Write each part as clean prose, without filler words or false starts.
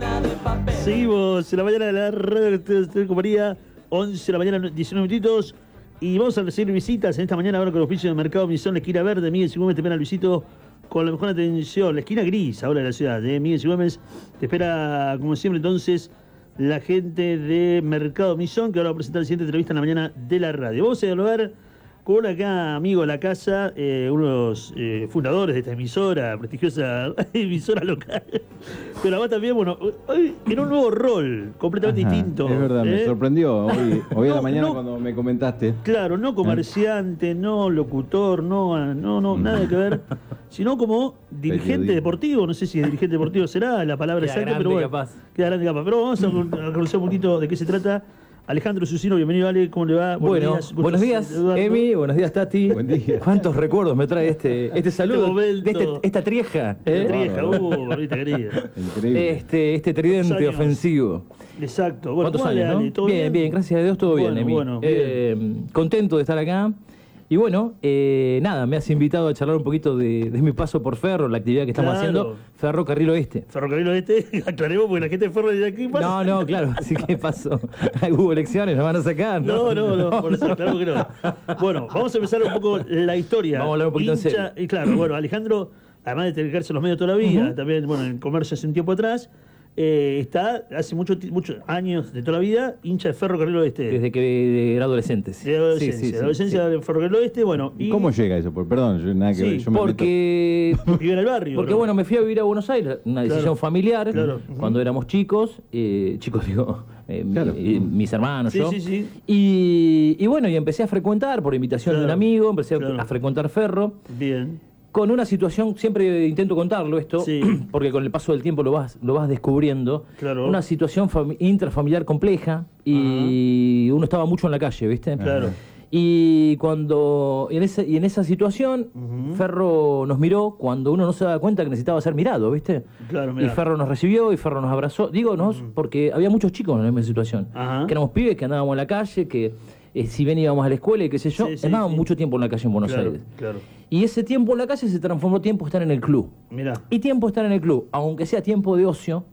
Seguimos en la mañana de la radio de compañía, 11 de la mañana, 19 minutitos. Y vamos a recibir visitas en esta mañana ahora con los oficios de Mercado Misón, la esquina verde, Miguel Sigüemes te espera Luisito con la mejor atención. La esquina gris ahora de la ciudad, Miguel Sigüemes te espera como siempre entonces la gente de Mercado Misón, que ahora va a presentar la siguiente entrevista en la mañana de la radio. Vamos a dialogar con acá, amigo de la casa, uno de los fundadores de esta emisora, prestigiosa emisora local. Pero además también, bueno, hoy en un nuevo rol, completamente distinto. Es verdad, me sorprendió hoy a la mañana no, cuando me comentaste. Claro, no comerciante, no locutor, no, nada que ver, sino como dirigente deportivo. No sé si dirigente deportivo será la palabra exacta, pero bueno, queda grande capaz. Pero vamos a conocer un poquito de qué se trata. Alejandro Susino, bienvenido, Ale, ¿cómo le va? Buenos días, Emi, buenos días, Tati. Buen día. ¿Cuántos recuerdos me trae este saludo? Esta trieja. Ahorita querida. Increíble. Este tridente ofensivo. Exacto. Bueno, ¿cuántos años, Ale, no? ¿todo bien, gracias a Dios, todo bien, Emi. Bien. Contento de estar acá. Y bueno, nada, me has invitado a charlar un poquito de mi paso por Ferro, la actividad que estamos haciendo, Ferrocarril Oeste. Ferrocarril Oeste, aclaremos porque la gente de Ferro de aquí pasa. No, claro, así que pasó. Hubo elecciones, nos van a sacar. No, por eso, claro que no. Bueno, vamos a empezar un poco la historia. Vamos a hablar un poquito en serio. Y claro, bueno, Alejandro, además de dedicarse a los medios toda la vida, también, bueno, en comercio hace un tiempo atrás, está hace muchos años de toda la vida hincha de Ferrocarril Oeste. Desde que era adolescente. Sí. De adolescencia, sí, adolescencia de Ferrocarril Oeste, bueno. Y ¿Cómo llega eso? Perdón, yo nada que ver. Yo porque vive en el barrio. Porque bueno, me fui a vivir a Buenos Aires, una decisión familiar, cuando éramos chicos, mis hermanos, yo. Sí. Y bueno, y empecé a frecuentar por invitación de un amigo, empecé a frecuentar Ferro. Bien. Con una situación, siempre intento contarlo esto, porque con el paso del tiempo lo vas descubriendo. Claro. Una situación intrafamiliar compleja y uno estaba mucho en la calle, ¿viste? Claro. Y en esa situación, Ferro nos miró cuando uno no se daba cuenta que necesitaba ser mirado, ¿viste? Claro, y Ferro nos recibió y Ferro nos abrazó. Digo porque había muchos chicos en la misma situación. Que éramos pibes, que andábamos en la calle, que si bien íbamos a la escuela y qué sé yo, andábamos mucho tiempo en la calle en Buenos Aires. Claro. Y ese tiempo en la calle se transformó tiempo estar en el club. Mirá. Y tiempo estar en el club, aunque sea tiempo de ocio,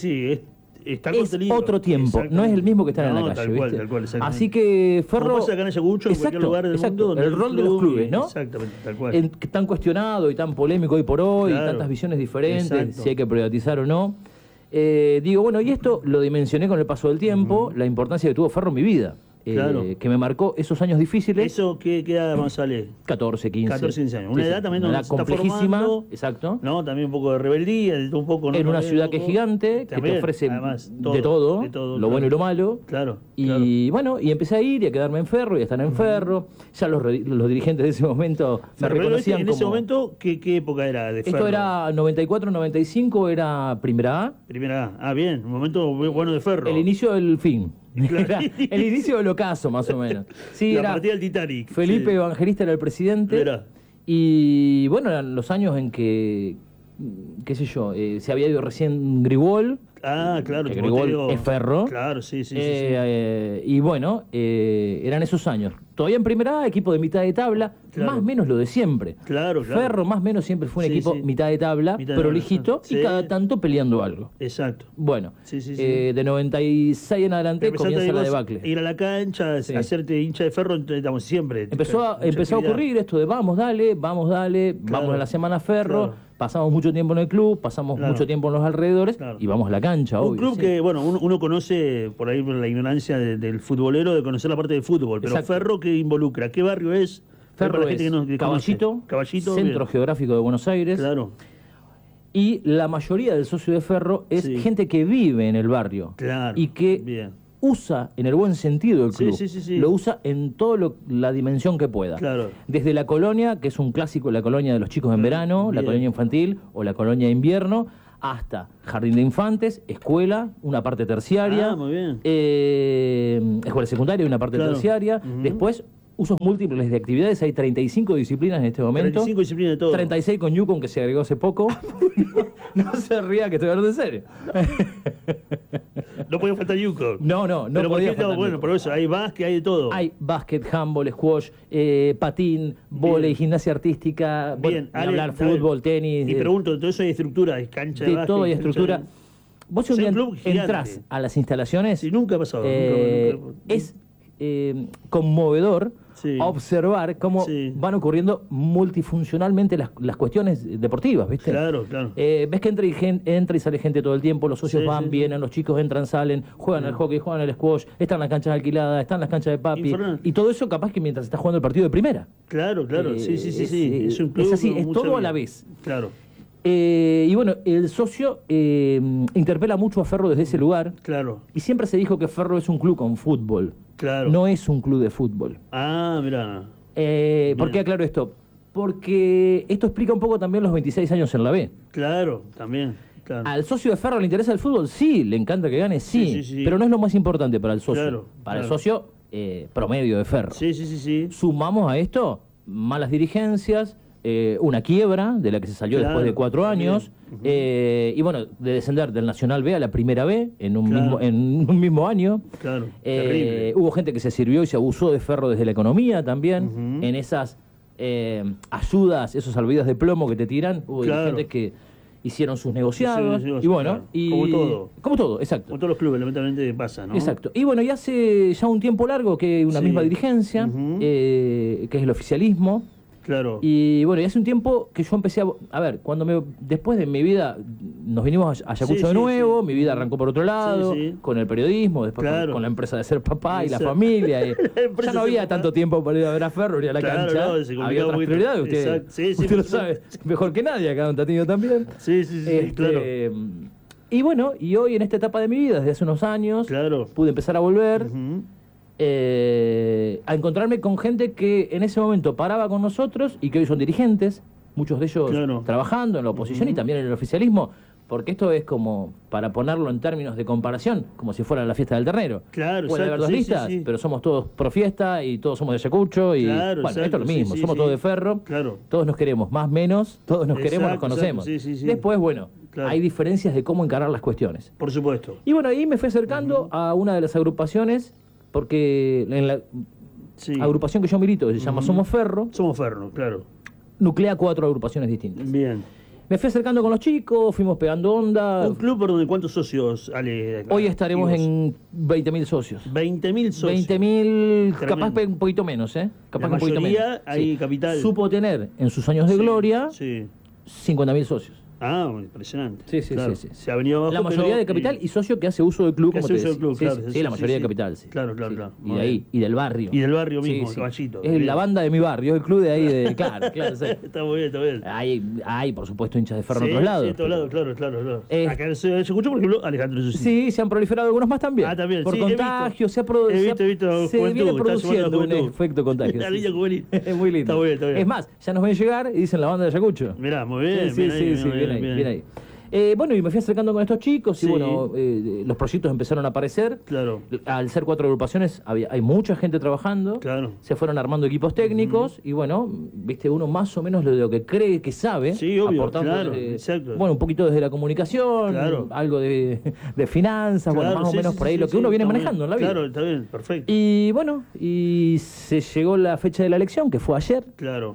está es otro tiempo, no es el mismo que estar en la calle, tal cual, así que Ferro... Como pasa acá en Ayacucho, en cualquier lugar del mundo. El rol de los clubes, ¿no? Exactamente, tal cual. Tan cuestionado y tan polémico hoy por hoy, y tantas visiones diferentes, si hay que privatizar o no. Digo, bueno, y esto lo dimensioné con el paso del tiempo, la importancia que tuvo Ferro en mi vida. Que me marcó esos años difíciles. ¿Eso qué edad más sale? 14, 15. 14, 15 años. Una edad también donde se está complejísima, exacto. ¿No? También un poco de rebeldía, un poco... En una ciudad que es gigante, que te ofrece además, de todo, lo bueno y lo malo. Claro. Bueno, y empecé a ir y a quedarme en Ferro y a estar en Ferro. Ya los dirigentes de ese momento me reconocían en ese momento, ¿qué época era de Ferro? Esto era 94, 95, era Primera A. Primera A, bien, un momento bueno de Ferro. El inicio del fin. El inicio del ocaso, más o menos. Sí, la partida del Titanic. Felipe Evangelista era el presidente. Verá. Y bueno, eran los años en que, qué sé yo, se había ido recién Grigol. Claro. Que Grigol es Ferro. Claro, sí. Y bueno, eran esos años. Todavía en Primera A, equipo de mitad de tabla, más o menos lo de siempre. Claro. Ferro más o menos siempre fue un equipo mitad de tabla, prolijito, y cada tanto peleando algo. Exacto. Bueno, de 96 en adelante comienza la debacle. Ir a la cancha, hacerte hincha de Ferro, estamos siempre. Empezó a ocurrir esto de vamos, dale, vamos a la semana Ferro. Pasamos mucho tiempo en el club, pasamos mucho tiempo en los alrededores y vamos a la cancha, un club que, bueno, uno conoce, por ahí por la ignorancia del futbolero, de conocer la parte del fútbol, pero Ferro, ¿qué involucra? ¿Qué barrio es? Ferro es Caballito, Centro Geográfico de Buenos Aires. Claro. Y la mayoría del socio de Ferro es gente que vive en el barrio. Claro. Y que usa, en el buen sentido, el club. Lo usa en toda la dimensión que pueda. Claro. Desde la colonia, que es un clásico, la colonia de los chicos en verano, la colonia infantil o la colonia de invierno, hasta jardín de infantes, escuela, una parte terciaria. Muy bien. Escuela secundaria, una parte terciaria. Después, usos múltiples de actividades. Hay 35 disciplinas en este momento. 35 disciplinas de todo. 36 con Yukon, que se agregó hace poco. No se ría, que estoy hablando en serio. No podía faltar Yukon. No podía faltar. Bueno, por eso hay básquet, hay de todo. Hay básquet, handball, squash, patín, vóley, gimnasia artística, bien, hablar fútbol, tenis. Y pregunto, ¿todo eso hay estructura? ¿Hay cancha de básquet? Todo hay estructura. vos si un Es día un club gigante. entrás a las instalaciones, Sí, nunca ha pasado. Nunca. es conmovedor Sí. observar cómo Sí. van ocurriendo multifuncionalmente las cuestiones deportivas, ¿viste? Claro, claro. Ves que entra y sale gente todo el tiempo, los socios Sí, van, sí, vienen, los chicos entran, salen, juegan al hockey, juegan al squash, están las canchas alquiladas, están las canchas de papi, Infernal. y todo eso capaz que mientras está jugando el partido de primera. Claro, claro. Sí, sí, sí, sí. Es Es un club. es así, con es mucha todo a vida. la vez. Claro, Y bueno, el socio interpela mucho a Ferro desde ese lugar, claro, y siempre se dijo que Ferro es un club con fútbol, claro. no es un club de fútbol. Ah, mirá. ¿Por qué aclaro esto? Porque esto explica un poco también los 26 años en la B. Claro, también. Claro. ¿Al socio de Ferro le interesa el fútbol? Sí, le encanta que gane, sí, Sí, sí, sí. pero no es lo más importante para el socio. Claro, para el claro. socio promedio de Ferro. Sí, sí, sí, sí. Sumamos a esto malas dirigencias, una quiebra de la que se salió Claro, después de 4 años, y bueno, de descender del Nacional B a la Primera B en un, Claro. en un mismo año. Claro. Terrible. Hubo gente que se sirvió y se abusó de Ferro desde la economía también, Ujú. en esas ayudas, esos salvavidas de plomo que te tiran. Hubo Claro. dirigentes que hicieron sus negociados, Sí, sí, y bueno, claro. y Como todo. Como todo, exacto. Como todos los clubes, lamentablemente pasa, ¿no? Exacto. Y bueno, y hace ya un tiempo largo que una Sí. misma dirigencia, Ujú. que es el oficialismo, Claro. y bueno, y hace un tiempo que yo empecé a ver, después de mi vida, nos vinimos a Ayacucho Sí, de sí, nuevo, sí. mi vida arrancó por otro lado, Sí, sí. con el periodismo, después Claro. con la empresa de ser papá y la Exacto. familia. La Ya empresa no de ser había papá. tanto tiempo para ir a ver a Ferro ni a la Claro, cancha. no, se complicaba Había un otras poquito. prioridades, usted, Exacto. Sí, sí, usted por lo supuesto. sabe mejor que nadie, acá ha tenido también. Sí, sí, sí, claro. Y bueno, y hoy en esta etapa de mi vida, desde hace unos años, Claro. pude empezar a volver. Ujú. A encontrarme con gente que en ese momento paraba con nosotros y que hoy son dirigentes, muchos de ellos Claro. trabajando en la oposición y también en el oficialismo, porque esto es como, para ponerlo en términos de comparación, como si fuera la fiesta del ternero. Claro, Puede haber exacto, dos sí, listas, sí, sí. pero somos todos pro fiesta y todos somos de Ayacucho y Claro, bueno, exacto, esto es lo sí, mismo, sí, somos sí. todos de Ferro, Claro. todos nos queremos, más menos, todos nos queremos, nos Exacto, conocemos. exacto, sí, sí, sí. Después, bueno, Claro. hay diferencias de cómo encarar las cuestiones. Por supuesto. Y bueno, ahí me fui acercando a una de las agrupaciones, porque en la Sí. agrupación que yo milito, que se llama Somos Ferro, Somos Ferro, claro. nuclea 4 agrupaciones distintas. Bien. Me fui acercando con los chicos, fuimos pegando onda. Un club por donde cuántos socios, Ale. Hoy estaremos activos? en 20.000 socios. 20.000 socios. 20.000, capaz Tremendo. un poquito menos, ¿eh? Capaz La que un poquito mayoría menos. ahí capital. Supo tener en sus años de gloria Sí. 50.000 socios. Ah, impresionante. Sí, sí, Claro. sí, sí. Se ha venido abajo, La mayoría pero- de capital y socio que hace uso del club, Que como hace te uso del decía. club, Sí, claro, sí, sí, sí, la sí, mayoría sí. de capital, sí. Claro, claro, Sí. claro. Y Muy de ahí, bien. y del barrio. Y del barrio Sí, mismo, sí. Caballito. Es Bien. la banda de mi barrio, el club de ahí de. Claro, claro, sí. Está muy bien, está bien. Hay, por supuesto, hinchas de Ferro Sí, en otros lados. Sí, en todos pero- lados, claro, claro. Eh, Acá se escuchó, por ejemplo, Alejandro Susini. Sí, se han proliferado algunos más también. Ah, también, Por sí, he visto. contagio, se He visto se juventud, viene está produciendo sumando un juventud. efecto contagio. La sí, línea sí. juvenil. Es muy lindo. Está bien, está bien. Es más, ya nos ven llegar y dicen la banda de Ayacucho. Mirá, muy bien. Sí, sí, sí, bien ahí, bien ahí. Bueno, y me fui acercando con estos chicos Sí. y bueno, los proyectos empezaron a aparecer. Claro, Al ser 4 agrupaciones, hay mucha gente trabajando. claro. Se fueron armando equipos técnicos y bueno, viste, uno más o menos de lo que cree que sabe, Sí, obvio, aportando claro, desde- exacto. bueno, un poquito desde la comunicación, Claro. algo de finanzas, bueno, Claro, más o sí, menos sí, por ahí sí, lo que sí, uno viene está bien. manejando en la vida. Claro, está bien, perfecto. Y bueno, y se llegó la fecha de la elección, que fue ayer. Claro.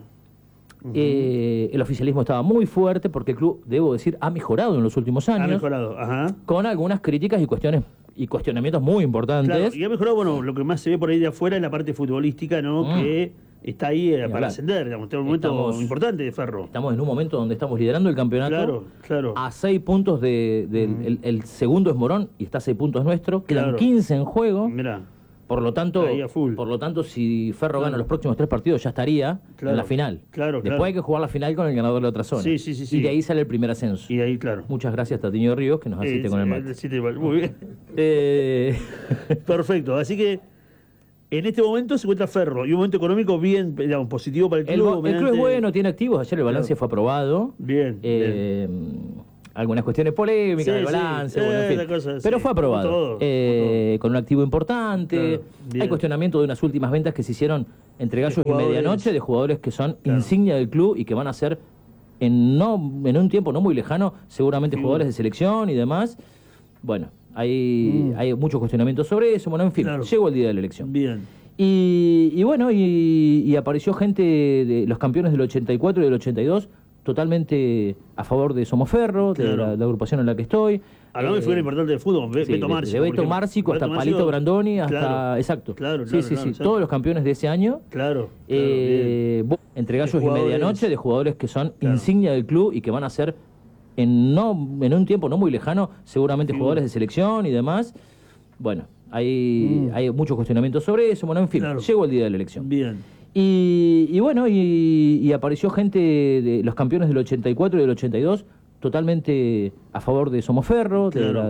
El oficialismo estaba muy fuerte porque el club, debo decir, ha mejorado en los últimos Ha años, mejorado, ajá. con algunas críticas y cuestionamientos muy importantes. Claro, y ha mejorado, bueno, lo que más se ve por ahí de afuera es la parte futbolística, ¿no? Que está ahí para hablar. ascender, digamos. Este es un momento Estamos- importante de Ferro. Estamos en un momento donde estamos liderando el campeonato. Claro, claro. A 6 puntos el segundo es Morón y está a 6 puntos nuestro. Quedan Claro. 15 en juego. Mirá, Por lo tanto, Ahí a full. si Ferro gana los próximos 3 partidos, ya estaría Claro. en la final. Claro, Después claro. hay que jugar la final con el ganador de la otra zona. Sí, sí, sí, sí. Y de ahí sale el primer ascenso. y ahí, claro. Muchas gracias, Tatiño Ríos, que nos asiste con el mate. Sí, muy bien. Eh, Perfecto. Así que en este momento se encuentra Ferro y un momento económico bien, digamos, positivo para el el club. club es mediante- bueno, tiene activos. Ayer el balance Claro. fue aprobado. Bien, Algunas cuestiones polémicas Sí, del sí. balance, bueno, en fin. la cosa, Pero sí. fue aprobado. Como todo, Con un activo importante. Claro, bien. Hay cuestionamiento de unas últimas ventas que se hicieron entre Gallos y jugadores. Medianoche de jugadores que son Claro. insignia del club y que van a ser en un tiempo no muy lejano seguramente Sí. jugadores de selección y demás. Bueno, hay muchos cuestionamientos sobre eso. Bueno, en fin, Claro. llegó el día de la elección. Bien. Y bueno, y apareció gente de los campeones del 84 y del 82 totalmente a favor de Somoferro, de la agrupación en la que estoy. Hablamos de figura importante del fútbol, Beto Márcico. De Beto Márcico hasta Palito Brandoni, hasta... Claro, exacto. Claro, sí, todos los campeones de ese año. Claro. Entre gallos y medianoche, de jugadores que son insignia del club y que van a ser, en un tiempo no muy lejano, seguramente jugadores de selección y demás. Bueno, hay muchos cuestionamientos sobre eso. Bueno, en fin, llegó el día de la elección. Bien. Y bueno, y apareció gente de los campeones del 84 y del 82 totalmente a favor de Somoferro,